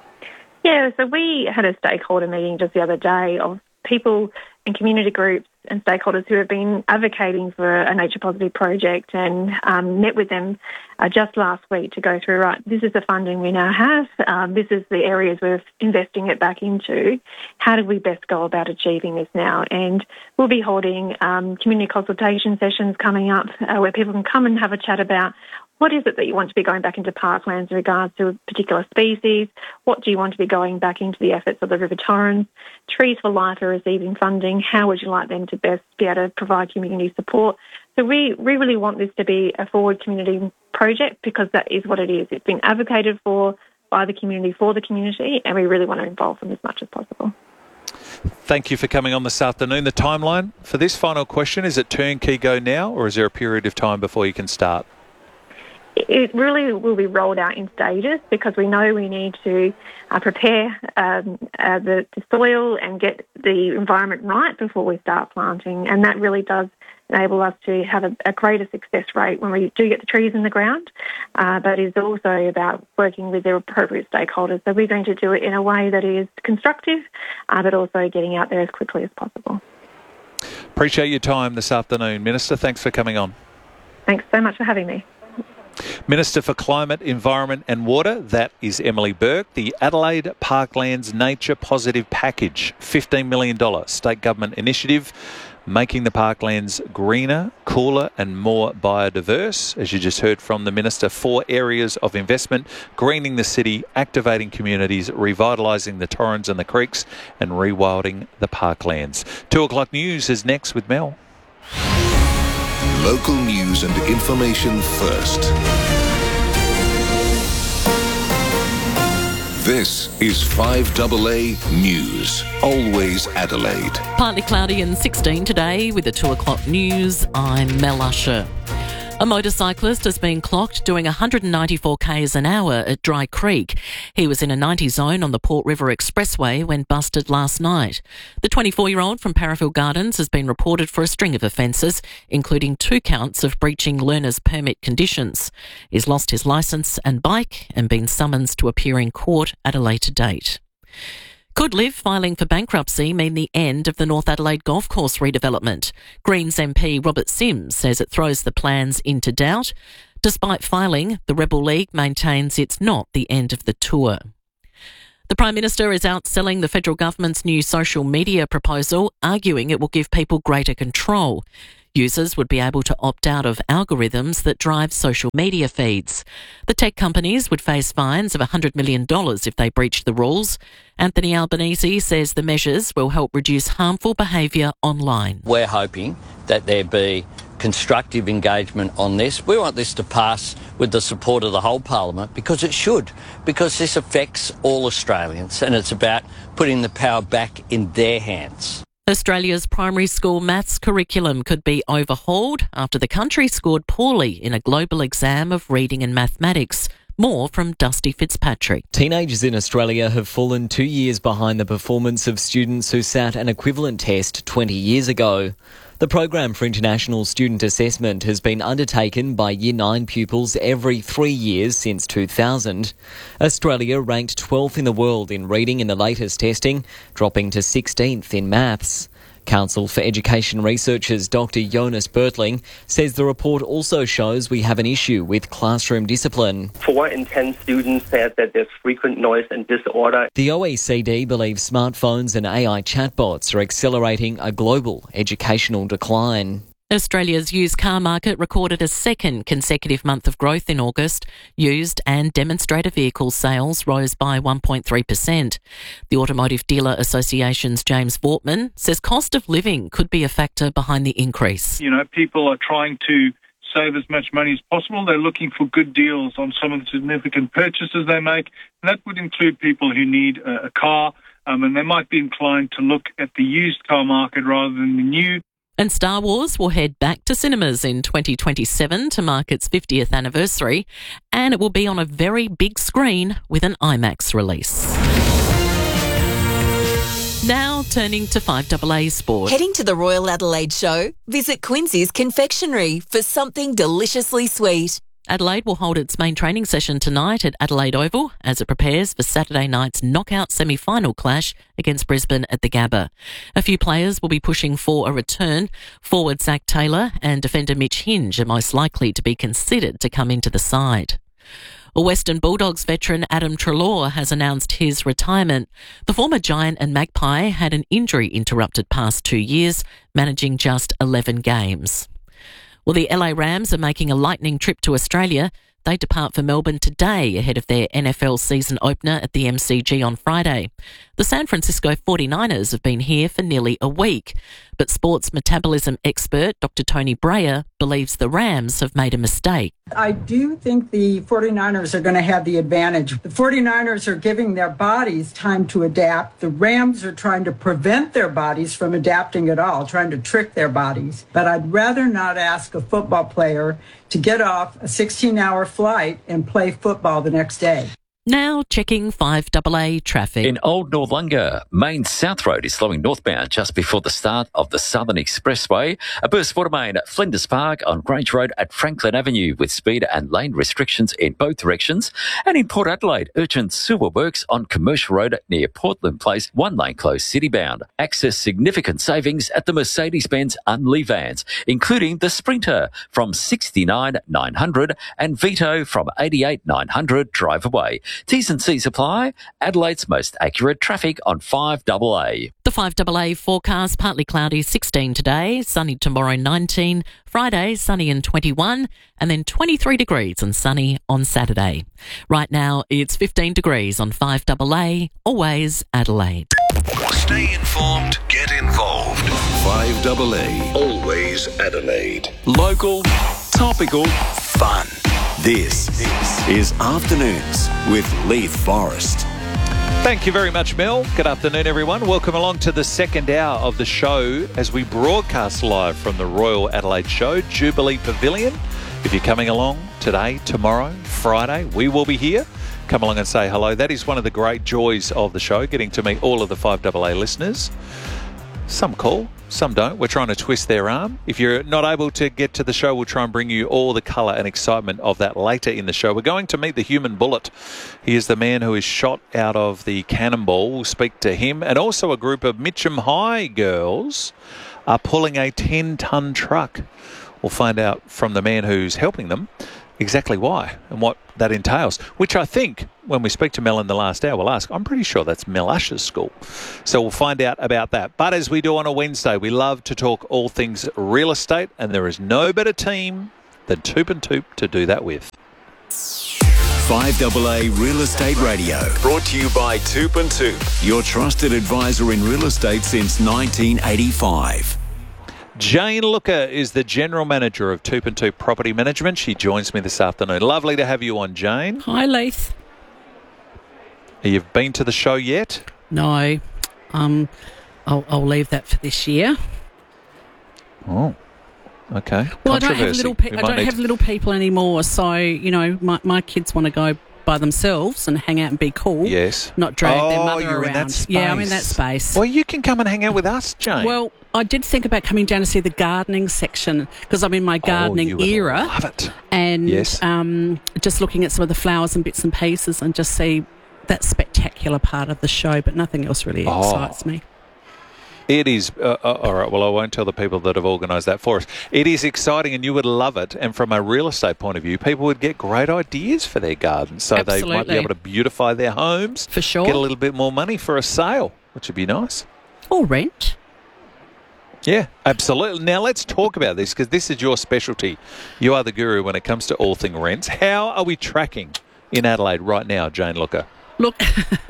Yeah, so we had a stakeholder meeting just the other day of people and community groups and stakeholders who have been advocating for a nature positive project, and um, met with them uh, just last week to go through, right, this is the funding we now have, um, this is the areas we're investing it back into, how do we best go about achieving this now? And we'll be holding um, community consultation sessions coming up uh, where people can come and have a chat about what is it that you want to be going back into parklands in regards to a particular species? What do you want to be going back into the efforts of the River Torrens? Trees for Life are receiving funding. How would you like them to best be able to provide community support? So we, we really want this to be a forward community project because that is what it is. It's been advocated for by the community, for the community, and we really want to involve them as much as possible. Thank you for coming on this afternoon. The timeline for this final question, is it turnkey go now, or is there a period of time before you can start? It really will be rolled out in stages because we know we need to uh, prepare um, uh, the, the soil and get the environment right before we start planting, and that really does enable us to have a, a greater success rate when we do get the trees in the ground, uh, but it's also about working with the appropriate stakeholders. So we're going to do it in a way that is constructive, uh, but also getting out there as quickly as possible. Appreciate your time this afternoon, Minister. Thanks for coming on. Thanks so much for having me. Minister for Climate, Environment and Water, that is Emily Burke. The Adelaide Parklands Nature Positive Package, fifteen million dollars state government initiative, making the parklands greener, cooler and more biodiverse. As you just heard from the Minister, four areas of investment: greening the city, activating communities, revitalising the torrens and the creeks and rewilding the parklands. Two o'clock news is next with Mel. Local news and information first. This is five A A News. Always Adelaide. Partly cloudy and sixteen today with the two o'clock news. I'm Mel Usher. A motorcyclist has been clocked doing one hundred ninety-four k's an hour at Dry Creek. He was in a ninety zone on the Port River Expressway when busted last night. The twenty-four-year-old from Parafield Gardens has been reported for a string of offences, including two counts of breaching learner's permit conditions. He's lost his licence and bike and been summoned to appear in court at a later date. Could Live filing for bankruptcy mean the end of the North Adelaide Golf Course redevelopment? Greens M P Robert Sims says it throws the plans into doubt. Despite filing, the Rebel League maintains it's not the end of the tour. The Prime Minister is outselling the federal government's new social media proposal, arguing it will give people greater control. Users would be able to opt out of algorithms that drive social media feeds. The tech companies would face fines of one hundred million dollars if they breached the rules. Anthony Albanese says the measures will help reduce harmful behaviour online. We're hoping that there be constructive engagement on this. We want this to pass with the support of the whole Parliament because it should, because this affects all Australians and it's about putting the power back in their hands. Australia's primary school maths curriculum could be overhauled after the country scored poorly in a global exam of reading and mathematics. More from Dusty Fitzpatrick. Teenagers in Australia have fallen two years behind the performance of students who sat an equivalent test twenty years ago. The Program for International Student Assessment has been undertaken by Year nine pupils every three years since two thousand. Australia ranked twelfth in the world in reading in the latest testing, dropping to sixteenth in maths. Council for Education Researchers Doctor Jonas Bertling says the report also shows we have an issue with classroom discipline. Four in ten students said that there's frequent noise and disorder. The O E C D believes smartphones and A I chatbots are accelerating a global educational decline. Australia's used car market recorded a second consecutive month of growth in August. Used and demonstrator vehicle sales rose by one point three percent. The Automotive Dealer Association's James Vortman says cost of living could be a factor behind the increase. You know, people are trying to save as much money as possible. They're looking for good deals on some of the significant purchases they make. And that would include people who need a, a car, um, and they might be inclined to look at the used car market rather than the new. And Star Wars will head back to cinemas in twenty twenty-seven to mark its fiftieth anniversary, and it will be on a very big screen with an IMAX release. Now turning to five A A Sport. Heading to the Royal Adelaide Show? Visit Quincy's Confectionery for something deliciously sweet. Adelaide will hold its main training session tonight at Adelaide Oval as it prepares for Saturday night's knockout semi-final clash against Brisbane at the Gabba. A few players will be pushing for a return. Forward Zach Taylor and defender Mitch Hinge are most likely to be considered to come into the side. A Western Bulldogs veteran Adam Treloar has announced his retirement. The former Giant and Magpie had an injury-interrupted past two years, managing just eleven games. Well, the L A Rams are making a lightning trip to Australia. They depart for Melbourne today ahead of their N F L season opener at the M C G on Friday. The San Francisco forty-niners have been here for nearly a week, but sports metabolism expert Doctor Tony Breyer believes the Rams have made a mistake. I do think the forty-niners are going to have the advantage. The forty-niners are giving their bodies time to adapt. The Rams are trying to prevent their bodies from adapting at all, trying to trick their bodies. But I'd rather not ask a football player to get off a sixteen-hour flight and play football the next day. Now checking five A A traffic. In Old Northunga, Main South Road is slowing northbound just before the start of the Southern Expressway. A burst water main at Flinders Park on Grange Road at Franklin Avenue with speed and lane restrictions in both directions. And in Port Adelaide, urgent sewer works on Commercial Road near Portland Place, one lane closed citybound. Access significant savings at the Mercedes-Benz Unley vans, including the Sprinter from sixty-nine thousand nine hundred and Vito from eighty-eight thousand nine hundred drive away. T's and C's apply. Adelaide's most accurate traffic on five A A. The five A A forecast, partly cloudy, sixteen today, sunny tomorrow, nineteen, Friday, sunny and twenty-one, and then twenty-three degrees and sunny on Saturday. Right now, it's fifteen degrees on five A A, always Adelaide. Stay informed, get involved. five A A, always Adelaide. Local, topical, fun. This is Afternoons with Leith Forrest. Thank you very much, Mel. Good afternoon, everyone. Welcome along to the second hour of the show as we broadcast live from the Royal Adelaide Show, Jubilee Pavilion. If you're coming along today, tomorrow, Friday, we will be here. Come along and say hello. That is one of the great joys of the show, getting to meet all of the five A A listeners. Some call, some don't. We're trying to twist their arm. If you're not able to get to the show, we'll try and bring you all the colour and excitement of that later in the show. We're going to meet the human bullet. He is the man who is shot out of the cannonball. We'll speak to him. And also a group of Mitcham High girls are pulling a ten-tonne truck. We'll find out from the man who's helping them exactly why and what that entails, which I think when we speak to Mel in the last hour, we'll ask. I'm pretty sure that's Mel Usher's school. So we'll find out about that. But as we do on a Wednesday, we love to talk all things real estate, and there is no better team than Toop and Toop to do that with. five A A Real Estate Radio. Brought to you by Toop and Toop, your trusted advisor in real estate since nineteen eighty-five. Jane Looker is the General Manager of Toop and Toop Property Management. She joins me this afternoon. Lovely to have you on, Jane. Hi, Leith. You've been to the show yet? No. Um, I'll, I'll leave that for this year. Oh, okay. Well, I don't have little. Pe- I don't have to... little people anymore. So you know, my my kids want to go by themselves and hang out and be cool. Yes. Not drag oh, their mother you're around. In that space. Yeah, I'm in that space. Well, you can come and hang out with us, Jane. Well, I did think about coming down to see the gardening section because I'm in my gardening oh, you era. Love it. And yes. um, just looking at some of the flowers and bits and pieces and just see that spectacular part of the show, but nothing else really oh. excites me. It is, uh, uh, all right, well, I won't tell the people that have organised that for us. It is exciting and you would love it. And from a real estate point of view, people would get great ideas for their gardens. So Absolutely. They might be able to beautify their homes. For sure. Get a little bit more money for a sale, which would be nice. Or rent. Yeah, absolutely. Now, let's talk about this because this is your specialty. You are the guru when it comes to all thing rents. How are we tracking in Adelaide right now, Jane Looker? Look...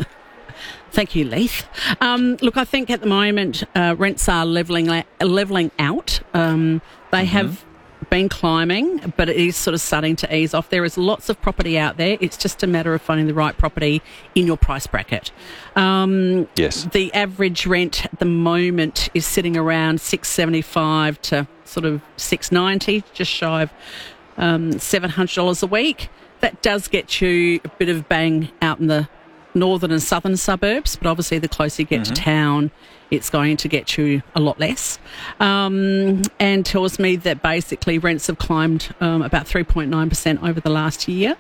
Thank you, Leith. Um, look, I think at the moment uh, rents are levelling levelling out. Um, they mm-hmm. have been climbing, but it is sort of starting to ease off. There is lots of property out there. It's just a matter of finding the right property in your price bracket. Um, yes. The average rent at the moment is sitting around six seventy-five to sort of six ninety, just shy of um, seven hundred dollars a week. That does get you a bit of bang out in the northern and southern suburbs, but obviously the closer you get mm-hmm. to town, it's going to get you a lot less. Um, and tells me that basically rents have climbed um, about three point nine percent over the last year.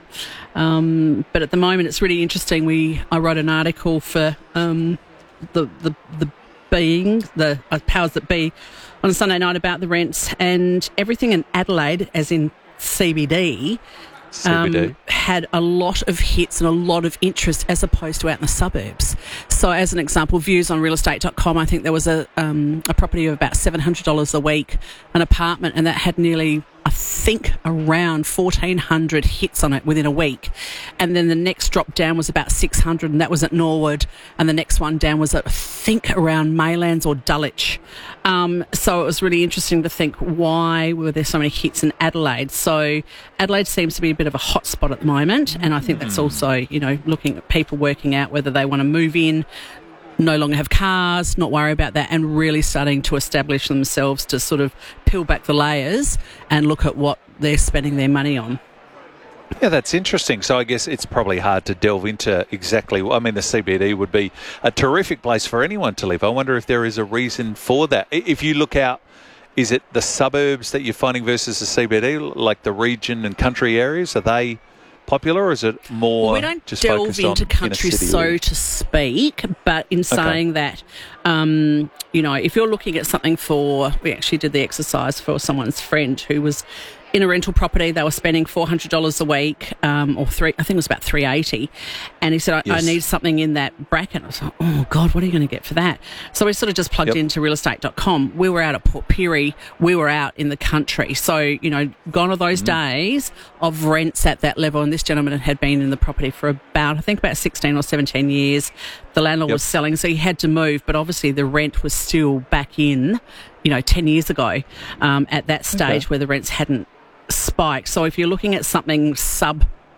Um, but at the moment, it's really interesting. We I wrote an article for um, the the the being the uh, powers that be on a Sunday night about the rents, and everything in Adelaide, as in C B D. C B D. Um, had a lot of hits and a lot of interest as opposed to out in the suburbs. So as an example, views on real estate dot com, I think there was a um, a property of about seven hundred dollars a week, an apartment, and that had nearly, I think, around fourteen hundred hits on it within a week. And then the next drop down was about six hundred, and that was at Norwood. And the next one down was, at, I think, around Maylands or Dulwich. Um, so it was really interesting to think, why were there so many hits in Adelaide? So Adelaide seems to be a bit of a hot spot at the moment, and I think that's also, you know, looking at people working out whether they want to move in, no longer have cars, not worry about that, and really starting to establish themselves to sort of peel back the layers and look at what they're spending their money on. Yeah, that's interesting. So I guess it's probably hard to delve into exactly. I mean, the C B D would be a terrific place for anyone to live. I wonder if there is a reason for that. If you look out, is it the suburbs that you're finding versus the C B D, like the region and country areas? Are they popular, or is it more well, we don't just delve focused into on country, so area? to speak, but in saying Okay. that, um, you know, if you're looking at something for, we actually did the exercise for someone's friend who was in a rental property. They were spending four hundred dollars a week, um, or three, I think it was about three hundred eighty dollars. And he said, I, Yes. I need something in that bracket. I was like, oh, God, what are you going to get for that? So we sort of just plugged Yep. into real estate dot com. We were out at Port Pirie. We were out in the country. So, you know, gone are those Mm. days of rents at that level. And this gentleman had been in the property for about, I think, about sixteen or seventeen years. The landlord Yep. was selling, so he had to move. But obviously the rent was still back in, you know, ten years ago um, at that stage Okay. where the rents hadn't spike. So if you're looking at something sub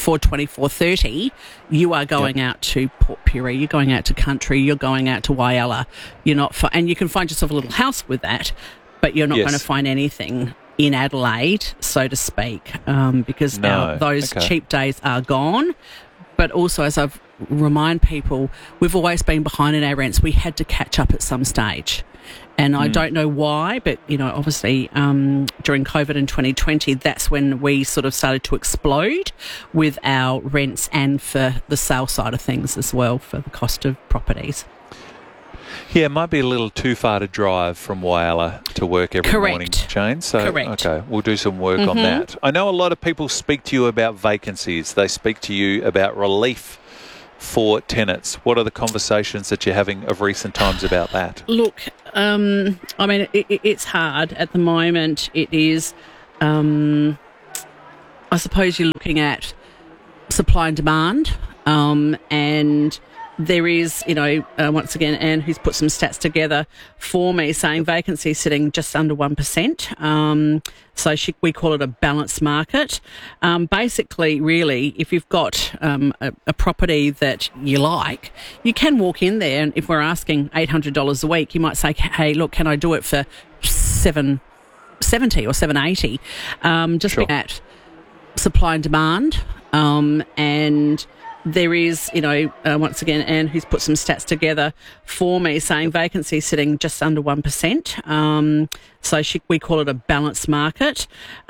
for twenty-four thirty, you are going yep. out to Port Pirie, you're going out to country, you're going out to Whyalla. You're not, fi- and you can find yourself a little house with that, but you're not yes. going to find anything in Adelaide, so to speak, um, because no. our, those okay. cheap days are gone. But also, as I've remind people, we've always been behind in our rents. We had to catch up at some stage. And I mm. don't know why, but, you know, obviously um, during COVID in twenty twenty, that's when we sort of started to explode with our rents and for the sale side of things as well, for the cost of properties. Yeah, it might be a little too far to drive from Whyalla to work every Correct. morning, Jane. So, Correct. okay, we'll do some work mm-hmm. on that. I know a lot of people speak to you about vacancies. They speak to you about relief for tenants. What are the conversations that you're having of recent times about that? Look, um, I mean, it, it, it's hard at the moment. It is, um, I suppose you're looking at supply and demand, um, and there is, you know, uh, once again, Anne, who's put some stats together for me, saying vacancy sitting just under one percent. Um, so she, we call it a balanced market. Um, basically, really, if you've got um, a, a property that you like, you can walk in there, and if we're asking eight hundred dollars a week, you might say, hey, look, can I do it for seven seventy or seven eighty? Um, just sure. looking at supply and demand, um, and there is, you know, uh, once again, Anne, who's put some stats together for me, saying vacancy sitting just under one percent. Um, so she, we call it a balanced market.